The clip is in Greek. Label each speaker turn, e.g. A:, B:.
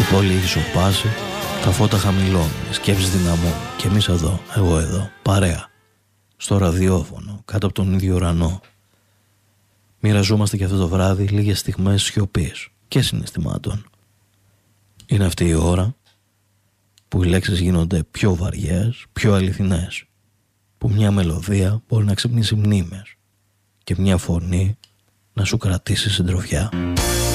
A: πόλη έχει σοπάσει, τα φώτα χαμηλώνουν, οι σκέψεις δυναμώνουν και εμείς εδώ, εγώ εδώ, παρέα, στο ραδιόφωνο, κάτω από τον ίδιο ουρανό. Μοιραζόμαστε και αυτό το βράδυ λίγες στιγμές σιωπής και συναισθημάτων. Είναι αυτή η ώρα που οι λέξεις γίνονται πιο βαριές, πιο αληθινές, που μια μελωδία μπορεί να ξυπνήσει μνήμες και μια φωνή να σου κρατήσει συντροφιά.